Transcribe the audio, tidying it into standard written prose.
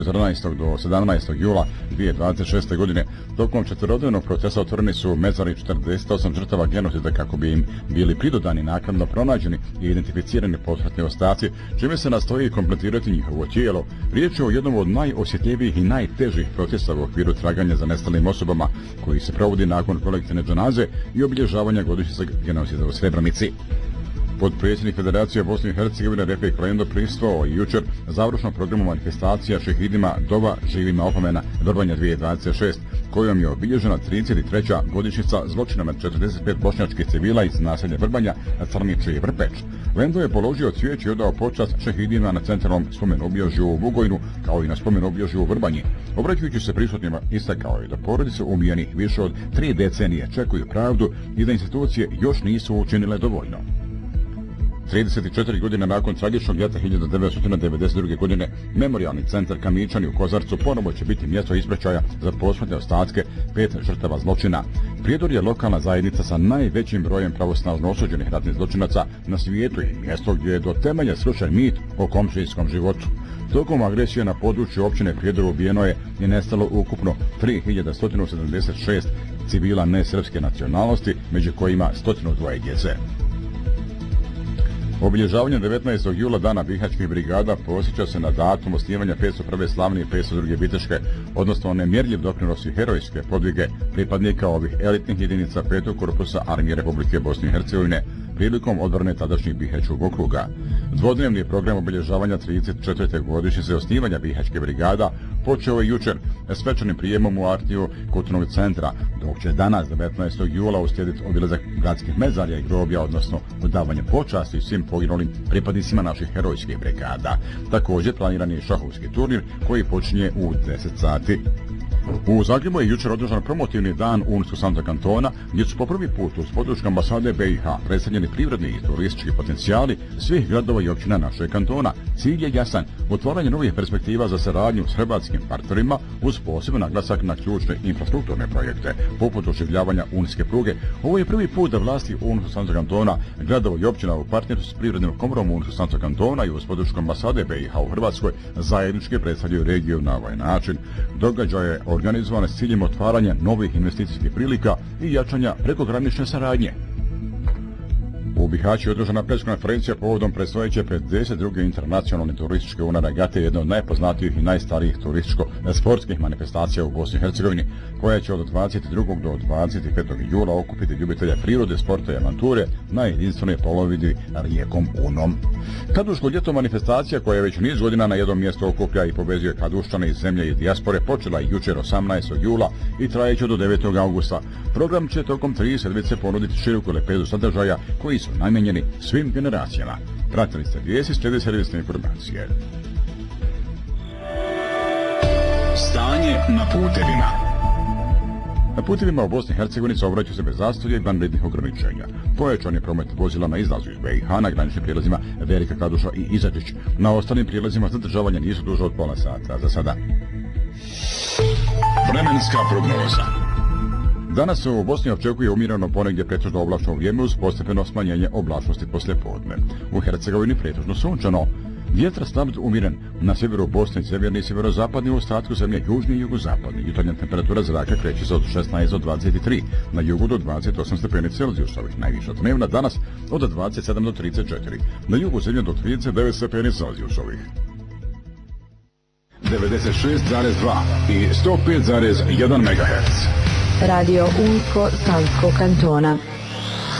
14. do 17. jula 2026. godine. Tokom četverodnevnog procesa otvoreni su mezari 48 žrtava genocida kako bi im bili pridodani naknadno pronađeni i identificirani posmrtni ostaci, čime se nastoji kompletirati njihovo tijelo. Riječ je o jednom od najosjetljivijih i najtežih procesa u okviru traganja za nestalim osobama, koji se provodi nakon kolektivne dženaze i obilježavanja godišnjice genocida u Srebrenici. Potpredsjednik Federacije Bosne i Hercegovine Refik Lendo prisustvovao i jučer završnom programu manifestacija šehidima Dova živima opomena Vrbanja 2026, kojom je obilježena 33. godišnjica zločina nad 45 bošnjačkih civila iz naselja Vrbanja, Crniče i Vrpeć. Lendo je položio cvijeće i odao počast šehidima na centralnom spomen obilježju u Bugojnu, kao i na spomen obilježju u Vrbanji. Obraćajući se prisutnima, istakao je da porodice ubijenih više od 3 decenije čekuju pravdu i da institucije još nisu učinile dovoljno. 34 godine nakon tragičnog ljeta 1992. godine, Memorijalni centar Kamičani u Kozarcu ponovo će biti mjesto ispraćaja za posmrtne ostatke 5 žrtava zločina. Prijedor je lokalna zajednica sa najvećim brojem pravosnažno osuđenih ratnih zločinaca na svijetu i mjesto gdje je do temelja srušen mit o komšinskom životu. Tokom agresije na području općine Prijedor ubijeno je i nestalo ukupno 3176 civila nesrpske nacionalnosti, među kojima 102 djece. Obilježavanje 19. jula dana bihaćkih brigada posjeća se na datum osnivanja 501. slavne i 502. biteške, odnosno nemjerljiv doprinos i herojske podvige pripadnika ovih elitnih jedinica 5. korpusa Armije Republike Bosne i Hercegovine prilikom odbrane tadašnjih Bihaćkog okruga. Dvodnevni program obilježavanja 34. godišnjice osnivanja bihaćke brigada počeo je jučer svečanim prijemom u Artiju kulturnog centra, dok će danas 19. jula uslijediti obilazak gradskih mezarja i groblja, odnosno odavanje počasti svim poginulim pripadnicima naših herojskih brigada. Također planiran je šahovski turnir koji počinje u 10 sati. U Zagrebu je jučer održan promotivni dan Unsko-Sanskog kantona, gdje su po prvi put uz podršku ambasade BiH predstavljeni privredni i turistički potencijali svih gradova i općina našeg kantona. Cilj je jasan, otvaranje novih perspektiva za saradnju s hrvatskim partnerima uz poseban naglasak na ključne infrastrukturne projekte, poput oživljavanja unske pruge. Ovo je prvi put da vlasti Unsko-Sanskog kantona, gradova i općina u partnerstvu s privrednim komorom Unsko-Sanskog kantona i uz podršku ambasade BiH u Hrvatskoj zajednički predstavljaju regiju na ovaj način. Događaj je organizovane s ciljem otvaranja novih investicijskih prilika i jačanja prekogranične saradnje. U Bihaću je održana preskonferencija povodom predstojeće 52. internacionalne turističke UNA-regate, jedne od najpoznatijih i najstarijih turističko-sportskih manifestacija u Bosni i Hercegovini, koja će od 22. do 25. jula okupiti ljubitelja prirode, sporta i avanture na jedinstvenoj polovidi rijekom Unom. Kaduško ljeto manifestacija, koja je već niz godina na jednom mjestu okuplja i povezuje Kaduščane iz zemlje i dijaspore, počela je jučer 18. jula i trajeće do 9. augusta. Program će tokom 3 sedmice ponuditi široku lepezu sadržaja koji su namijenjeni svim generacijama. Pratili ste vijesti, slijede servisne informacije. Stanje na putevima. Na putevima u Bosni i Hercegovini saobraćaju se bez zastoja i vanrednih ograničenja. Pojačan je promet vozila na izlazu iz BiH na graničnim prijelazima Velika Kladuša i Izačić. Na ostalim prijelazima zadržavanja nisu duže od pola sata za sada. Vremenska prognoza. Danas se u Bosni očekuje umjereno ponegdje pretežno oblačno vrijeme uz postepeno smanjenje oblačnosti poslijepodne. U Hercegovini pretežno sunčano. Vjetar slab umjeren na sjeveru Bosne i sjeverni i sjeverozapadni, u ostatku zemlje južni i jugozapadni. Jutarnja temperatura zraka kreće se od 16 do 23, na jugu do 28 stepeni Celzijusovih. Najviša dnevna danas od 27 do 34, na jugu zemlje do 39 stepeni Celzijusovih. 96,2 i 105,1 MHz. Radio Unsko-Sanskog kantona.